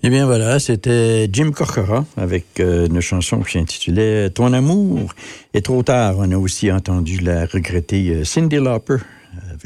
Eh bien voilà, c'était Jim Corcoran avec une chanson qui s'intitulait « Ton amour est trop tard ». On a aussi entendu la regrettée Cyndi Lauper